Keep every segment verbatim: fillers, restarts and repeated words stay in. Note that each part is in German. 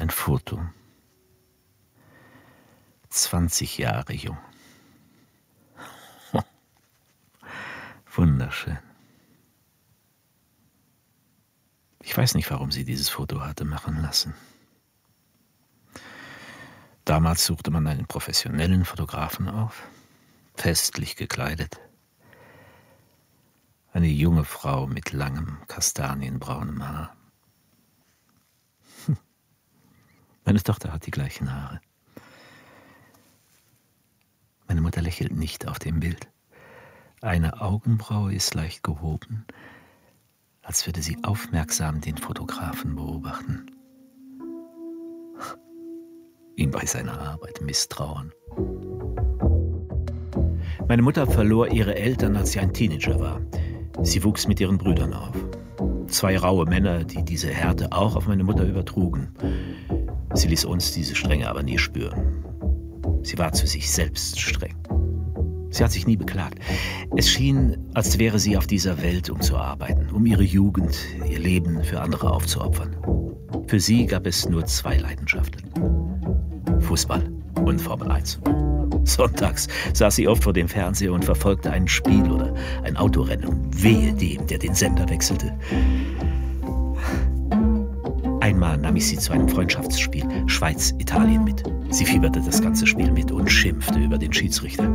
Ein Foto. zwanzig Jahre jung. Wunderschön. Ich weiß nicht, warum sie dieses Foto hatte machen lassen. Damals suchte man einen professionellen Fotografen auf, festlich gekleidet. Eine junge Frau mit langem, kastanienbraunem Haar. Hm. Meine Tochter hat die gleichen Haare. Meine Mutter lächelt nicht auf dem Bild. Eine Augenbraue ist leicht gehoben, als würde sie aufmerksam den Fotografen beobachten. Ihm bei seiner Arbeit misstrauen. Meine Mutter verlor ihre Eltern, als sie ein Teenager war. Sie wuchs mit ihren Brüdern auf. Zwei raue Männer, die diese Härte auch auf meine Mutter übertrugen. Sie ließ uns diese Strenge aber nie spüren. Sie war zu sich selbst streng. Sie hat sich nie beklagt. Es schien, als wäre sie auf dieser Welt, um zu arbeiten, um ihre Jugend, ihr Leben für andere aufzuopfern. Für sie gab es nur zwei Leidenschaften: Fußball und Formel eins. Sonntags saß sie oft vor dem Fernseher und verfolgte ein Spiel oder ein Autorennen. Wehe dem, der den Sender wechselte. Einmal nahm ich sie zu einem Freundschaftsspiel Schweiz-Italien mit. Sie fieberte das ganze Spiel mit und schimpfte über den Schiedsrichter.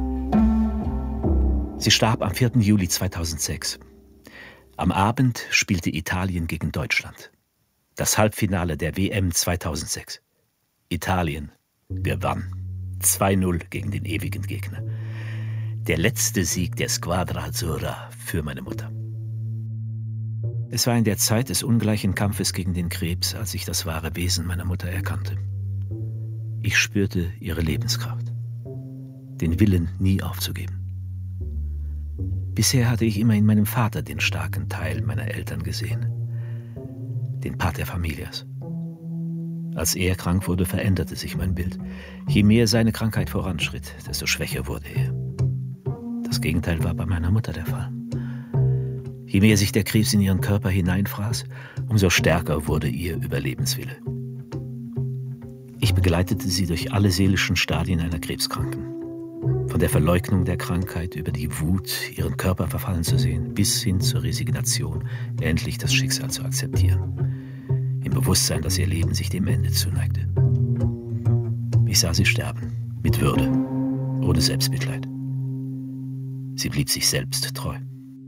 Sie starb am vierten Juli zweitausendsechs. Am Abend spielte Italien gegen Deutschland. Das Halbfinale der W M zweitausendsechs. Italien gewann. zwei null gegen den ewigen Gegner. Der letzte Sieg der Squadra Azzurra für meine Mutter. Es war in der Zeit des ungleichen Kampfes gegen den Krebs, als ich das wahre Wesen meiner Mutter erkannte. Ich spürte ihre Lebenskraft. Den Willen, nie aufzugeben. Bisher hatte ich immer in meinem Vater den starken Teil meiner Eltern gesehen. Den Pater Familias. Als er krank wurde, veränderte sich mein Bild. Je mehr seine Krankheit voranschritt, desto schwächer wurde er. Das Gegenteil war bei meiner Mutter der Fall. Je mehr sich der Krebs in ihren Körper hineinfraß, umso stärker wurde ihr Überlebenswille. Ich begleitete sie durch alle seelischen Stadien einer Krebskranken. Von der Verleugnung der Krankheit über die Wut, ihren Körper verfallen zu sehen, bis hin zur Resignation, endlich das Schicksal zu akzeptieren. Im Bewusstsein, dass ihr Leben sich dem Ende zuneigte. Ich sah sie sterben, mit Würde, ohne Selbstmitleid. Sie blieb sich selbst treu.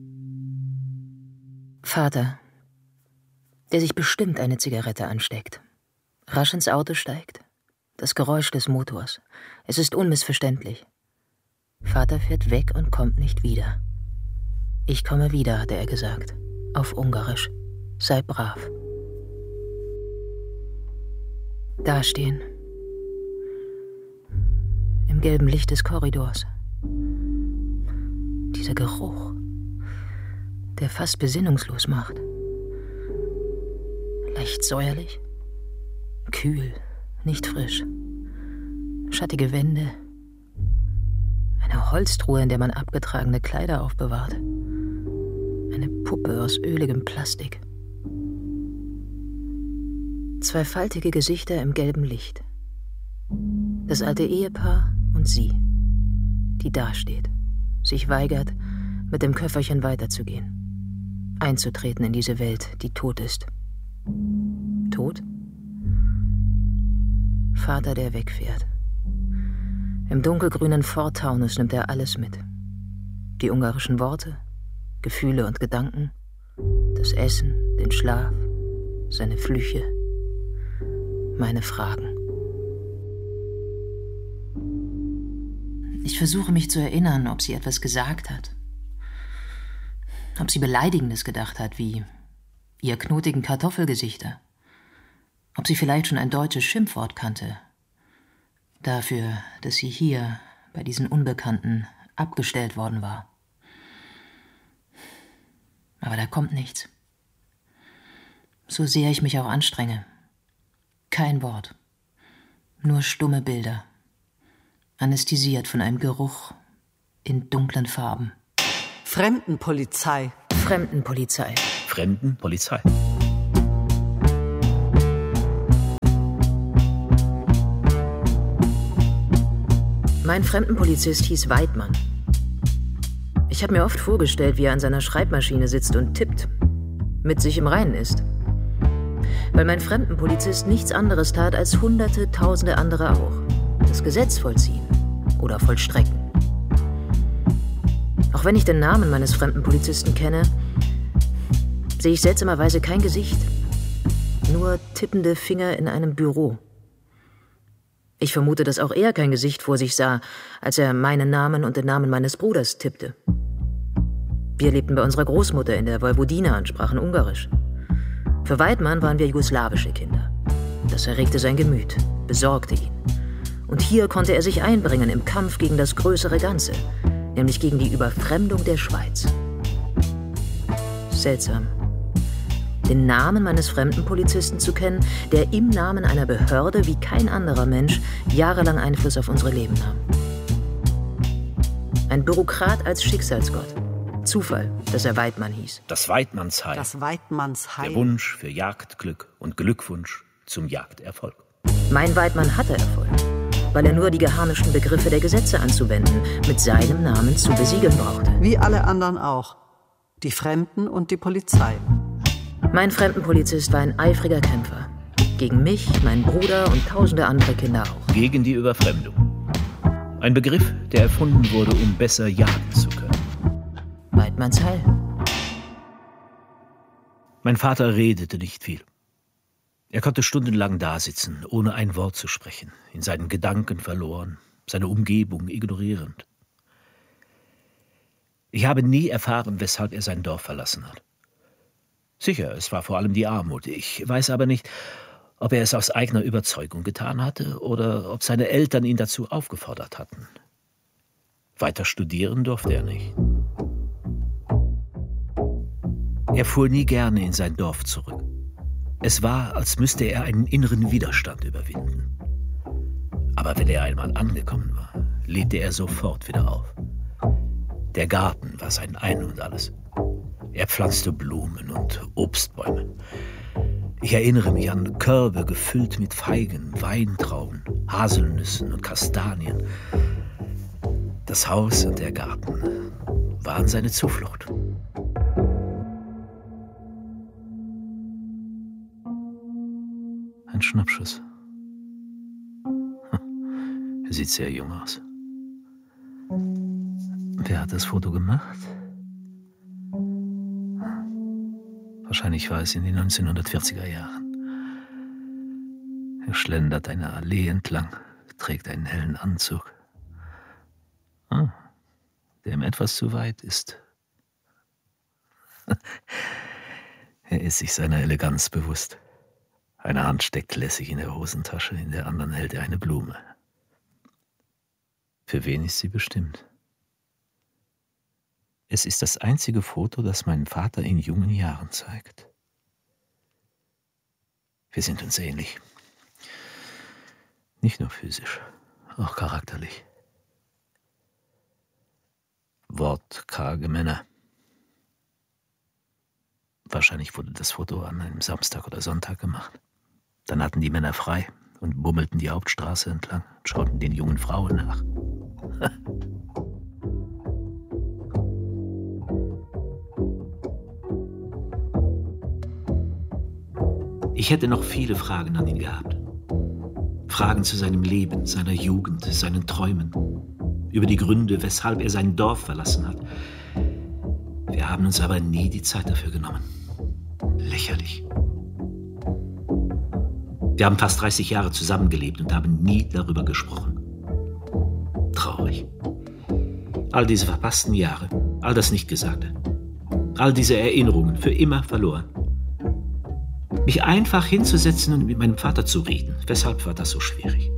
Vater, der sich bestimmt eine Zigarette ansteckt, rasch ins Auto steigt. Das Geräusch des Motors. Es ist unmissverständlich. Vater fährt weg und kommt nicht wieder. Ich komme wieder, hatte er gesagt. Auf Ungarisch. Sei brav. Dastehen. Im gelben Licht des Korridors. Dieser Geruch, der fast besinnungslos macht. Leicht säuerlich. Kühl, nicht frisch. Schattige Wände. Eine Holztruhe, in der man abgetragene Kleider aufbewahrt. Eine Puppe aus öligem Plastik. Zwei faltige Gesichter im gelben Licht. Das alte Ehepaar und sie, die dasteht, sich weigert, mit dem Köfferchen weiterzugehen. Einzutreten in diese Welt, die tot ist. Tot? Vater, der wegfährt. Im dunkelgrünen Ford Taunus nimmt er alles mit. Die ungarischen Worte, Gefühle und Gedanken, das Essen, den Schlaf, seine Flüche, meine Fragen. Ich versuche mich zu erinnern, ob sie etwas gesagt hat. Ob sie Beleidigendes gedacht hat, wie ihr knotigen Kartoffelgesichter. Ob sie vielleicht schon ein deutsches Schimpfwort kannte. Dafür, dass sie hier, bei diesen Unbekannten, abgestellt worden war. Aber da kommt nichts. So sehr ich mich auch anstrenge. Kein Wort. Nur stumme Bilder. Anästhesiert von einem Geruch in dunklen Farben. Fremdenpolizei. Fremdenpolizei. Fremdenpolizei. Mein Fremdenpolizist hieß Weidmann. Ich habe mir oft vorgestellt, wie er an seiner Schreibmaschine sitzt und tippt, mit sich im Reinen ist. Weil mein Fremdenpolizist nichts anderes tat, als Hunderte, Tausende andere auch. Das Gesetz vollziehen oder vollstrecken. Auch wenn ich den Namen meines Fremdenpolizisten kenne, sehe ich seltsamerweise kein Gesicht. Nur tippende Finger in einem Büro. Ich vermute, dass auch er kein Gesicht vor sich sah, als er meinen Namen und den Namen meines Bruders tippte. Wir lebten bei unserer Großmutter in der Vojvodina und sprachen Ungarisch. Für Weidmann waren wir jugoslawische Kinder. Das erregte sein Gemüt, besorgte ihn. Und hier konnte er sich einbringen im Kampf gegen das größere Ganze, nämlich gegen die Überfremdung der Schweiz. Seltsam, den Namen meines Fremdenpolizisten zu kennen, der im Namen einer Behörde wie kein anderer Mensch jahrelang Einfluss auf unsere Leben nahm. Ein Bürokrat als Schicksalsgott. Zufall, dass er Weidmann hieß. Das Weidmannsheil. Das Weidmannsheil. Der Wunsch für Jagdglück und Glückwunsch zum Jagderfolg. Mein Weidmann hatte Erfolg, weil er nur die geharnischten Begriffe der Gesetze anzuwenden, mit seinem Namen zu besiegeln brauchte. Wie alle anderen auch. Die Fremden und die Polizei. Mein Fremdenpolizist war ein eifriger Kämpfer. Gegen mich, meinen Bruder und tausende andere Kinder auch. Gegen die Überfremdung. Ein Begriff, der erfunden wurde, um besser jagen zu können. Weidmannsheil. Mein Vater redete nicht viel. Er konnte stundenlang dasitzen, ohne ein Wort zu sprechen, in seinen Gedanken verloren, seine Umgebung ignorierend. Ich habe nie erfahren, weshalb er sein Dorf verlassen hat. Sicher, es war vor allem die Armut. Ich weiß aber nicht, ob er es aus eigener Überzeugung getan hatte oder ob seine Eltern ihn dazu aufgefordert hatten. Weiter studieren durfte er nicht. Er fuhr nie gerne in sein Dorf zurück. Es war, als müsste er einen inneren Widerstand überwinden. Aber wenn er einmal angekommen war, lebte er sofort wieder auf. Der Garten war sein Ein und Alles. Er pflanzte Blumen und Obstbäume. Ich erinnere mich an Körbe gefüllt mit Feigen, Weintrauben, Haselnüssen und Kastanien. Das Haus und der Garten waren seine Zuflucht. Ein Schnappschuss. Er sieht sehr jung aus. Wer hat das Foto gemacht? Wahrscheinlich war es in den neunzehnhundertvierziger Jahren. Er schlendert eine Allee entlang, trägt einen hellen Anzug. Ah, der ihm etwas zu weit ist. Er ist sich seiner Eleganz bewusst. Eine Hand steckt lässig in der Hosentasche, in der anderen hält er eine Blume. Für wen ist sie bestimmt? Es ist das einzige Foto, das meinen Vater in jungen Jahren zeigt. Wir sind uns ähnlich. Nicht nur physisch, auch charakterlich. Wortkarge Männer. Wahrscheinlich wurde das Foto an einem Samstag oder Sonntag gemacht. Dann hatten die Männer frei und bummelten die Hauptstraße entlang und schauten den jungen Frauen nach. Ich hätte noch viele Fragen an ihn gehabt. Fragen zu seinem Leben, seiner Jugend, seinen Träumen. Über die Gründe, weshalb er sein Dorf verlassen hat. Wir haben uns aber nie die Zeit dafür genommen. Lächerlich. Wir haben fast dreißig Jahre zusammengelebt und haben nie darüber gesprochen. Traurig. All diese verpassten Jahre, all das Nichtgesagte, all diese Erinnerungen für immer verloren. Mich einfach hinzusetzen und mit meinem Vater zu reden. Weshalb war das so schwierig?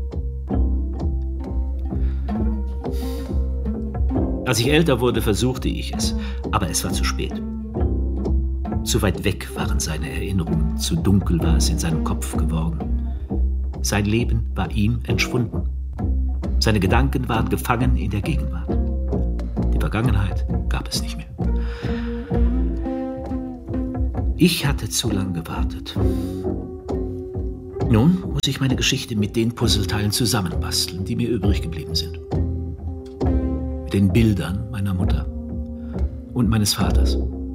Als ich älter wurde, versuchte ich es, aber es war zu spät. Zu weit weg waren seine Erinnerungen, zu dunkel war es in seinem Kopf geworden. Sein Leben war ihm entschwunden. Seine Gedanken waren gefangen in der Gegenwart. Die Vergangenheit gab es nicht mehr. Ich hatte zu lang gewartet. Nun muss ich meine Geschichte mit den Puzzleteilen zusammenbasteln, die mir übrig geblieben sind. den Bildern meiner Mutter und meines Vaters.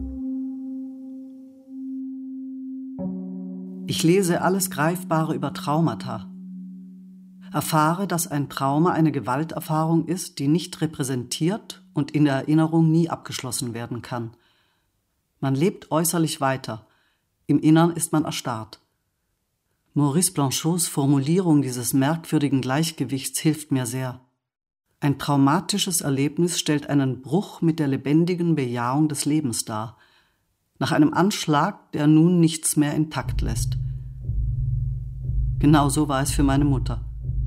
Ich lese alles Greifbare über Traumata. Erfahre, dass ein Trauma eine Gewalterfahrung ist, die nicht repräsentiert und in der Erinnerung nie abgeschlossen werden kann. Man lebt äußerlich weiter, im Innern ist man erstarrt. Maurice Blanchots Formulierung dieses merkwürdigen Gleichgewichts hilft mir sehr. Ein traumatisches Erlebnis stellt einen Bruch mit der lebendigen Bejahung des Lebens dar, nach einem Anschlag, der nun nichts mehr intakt lässt. Genau so war es für meine Mutter.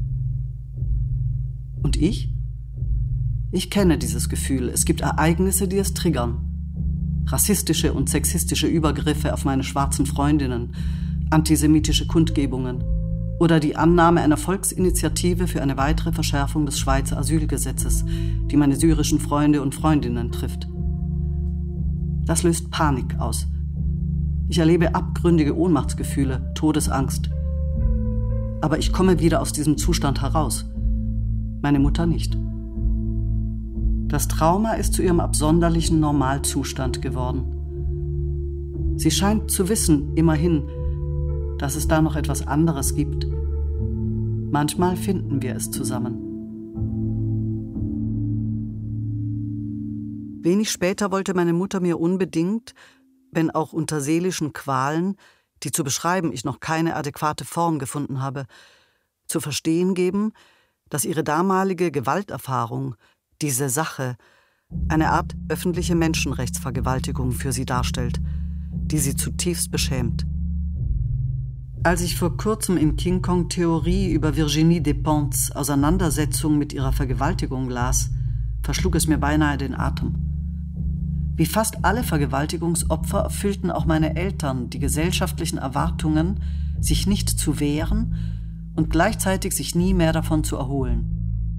Und ich? Ich kenne dieses Gefühl. Es gibt Ereignisse, die es triggern. Rassistische und sexistische Übergriffe auf meine schwarzen Freundinnen, antisemitische Kundgebungen oder die Annahme einer Volksinitiative für eine weitere Verschärfung des Schweizer Asylgesetzes, die meine syrischen Freunde und Freundinnen trifft. Das löst Panik aus. Ich erlebe abgründige Ohnmachtsgefühle, Todesangst. Aber ich komme wieder aus diesem Zustand heraus. Meine Mutter nicht. Das Trauma ist zu ihrem absonderlichen Normalzustand geworden. Sie scheint zu wissen, immerhin, dass es da noch etwas anderes gibt. Manchmal finden wir es zusammen. Wenig später wollte meine Mutter mir unbedingt, wenn auch unter seelischen Qualen, die zu beschreiben ich noch keine adäquate Form gefunden habe, zu verstehen geben, dass ihre damalige Gewalterfahrung, diese Sache, eine Art öffentliche Menschenrechtsvergewaltigung für sie darstellt, die sie zutiefst beschämt. Als ich vor kurzem in King Kong Theorie über Virginie Despentes Auseinandersetzung mit ihrer Vergewaltigung las, verschlug es mir beinahe den Atem. Wie fast alle Vergewaltigungsopfer erfüllten auch meine Eltern die gesellschaftlichen Erwartungen, sich nicht zu wehren und gleichzeitig sich nie mehr davon zu erholen.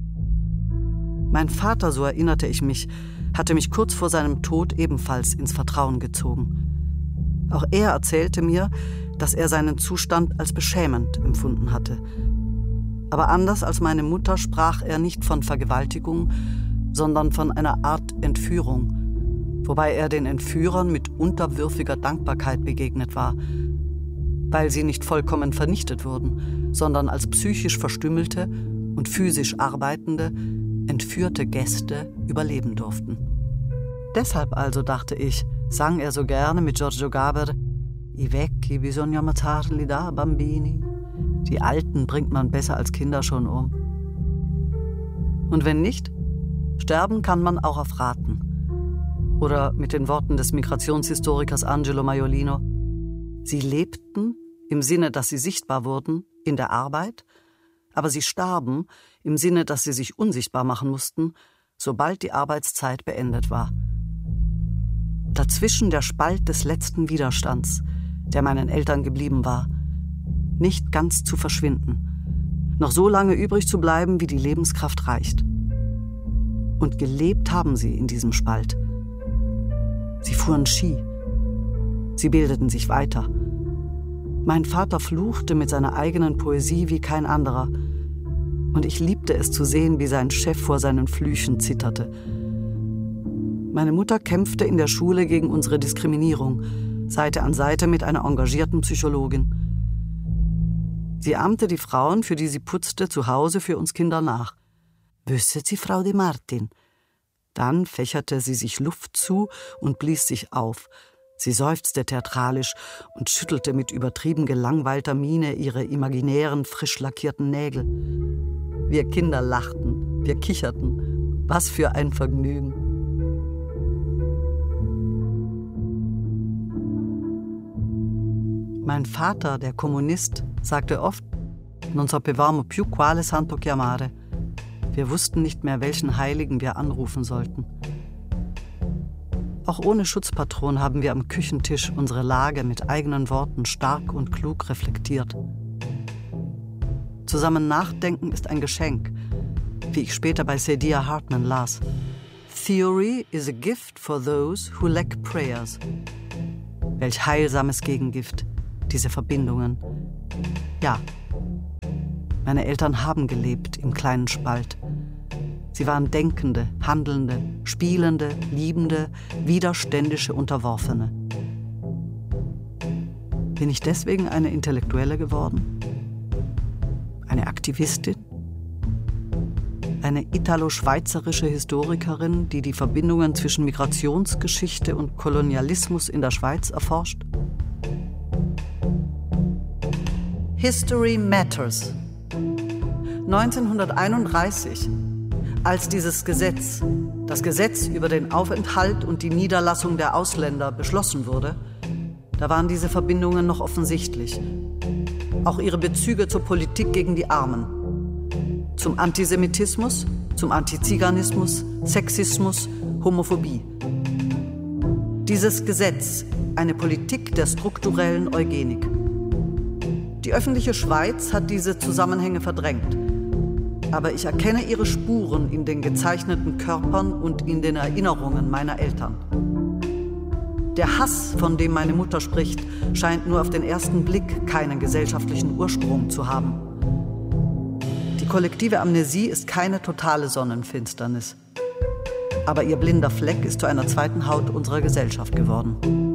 Mein Vater, so erinnerte ich mich, hatte mich kurz vor seinem Tod ebenfalls ins Vertrauen gezogen. Auch er erzählte mir, dass er seinen Zustand als beschämend empfunden hatte. Aber anders als meine Mutter sprach er nicht von Vergewaltigung, sondern von einer Art Entführung, wobei er den Entführern mit unterwürfiger Dankbarkeit begegnet war, weil sie nicht vollkommen vernichtet wurden, sondern als psychisch verstümmelte und physisch arbeitende, entführte Gäste überleben durften. Deshalb also, dachte ich, sang er so gerne mit Giorgio Gaber I vecchi bisogna ammazzarli da bambini. Die Alten bringt man besser als Kinder schon um. Und wenn nicht, sterben kann man auch auf Raten. Oder mit den Worten des Migrationshistorikers Angelo Maiolino: Sie lebten, im Sinne, dass sie sichtbar wurden, in der Arbeit, aber sie starben, im Sinne, dass sie sich unsichtbar machen mussten, sobald die Arbeitszeit beendet war. Dazwischen der Spalt des letzten Widerstands, der meinen Eltern geblieben war, nicht ganz zu verschwinden, noch so lange übrig zu bleiben, wie die Lebenskraft reicht. Und gelebt haben sie in diesem Spalt. Sie fuhren Ski. Sie bildeten sich weiter. Mein Vater fluchte mit seiner eigenen Poesie wie kein anderer. Und ich liebte es zu sehen, wie sein Chef vor seinen Flüchen zitterte. Meine Mutter kämpfte in der Schule gegen unsere Diskriminierung, Seite an Seite mit einer engagierten Psychologin. Sie ahmte die Frauen, für die sie putzte, zu Hause für uns Kinder nach. Wüsste Sie, Frau de Martin? Dann fächerte sie sich Luft zu und blies sich auf. Sie seufzte theatralisch und schüttelte mit übertrieben gelangweilter Miene ihre imaginären, frisch lackierten Nägel. Wir Kinder lachten, wir kicherten. Was für ein Vergnügen! Mein Vater, der Kommunist, sagte oft: Non sapevamo più quale santo chiamare. Wir wussten nicht mehr, welchen Heiligen wir anrufen sollten. Auch ohne Schutzpatron haben wir am Küchentisch unsere Lage mit eigenen Worten stark und klug reflektiert. Zusammen nachdenken ist ein Geschenk, wie ich später bei Saidiya Hartman las. Theory is a gift for those who lack prayers. Welch heilsames Gegengift, diese Verbindungen. Ja, meine Eltern haben gelebt im kleinen Spalt. Sie waren denkende, handelnde, spielende, liebende, widerständische Unterworfene. Bin ich deswegen eine Intellektuelle geworden? Eine Aktivistin? Eine italo-schweizerische Historikerin, die die Verbindungen zwischen Migrationsgeschichte und Kolonialismus in der Schweiz erforscht? History Matters. neunzehnhunderteinunddreißig, als dieses Gesetz, das Gesetz über den Aufenthalt und die Niederlassung der Ausländer, beschlossen wurde, da waren diese Verbindungen noch offensichtlich. Auch ihre Bezüge zur Politik gegen die Armen. Zum Antisemitismus, zum Antiziganismus, Sexismus, Homophobie. Dieses Gesetz, eine Politik der strukturellen Eugenik. Die öffentliche Schweiz hat diese Zusammenhänge verdrängt. Aber ich erkenne ihre Spuren in den gezeichneten Körpern und in den Erinnerungen meiner Eltern. Der Hass, von dem meine Mutter spricht, scheint nur auf den ersten Blick keinen gesellschaftlichen Ursprung zu haben. Die kollektive Amnesie ist keine totale Sonnenfinsternis. Aber ihr blinder Fleck ist zu einer zweiten Haut unserer Gesellschaft geworden.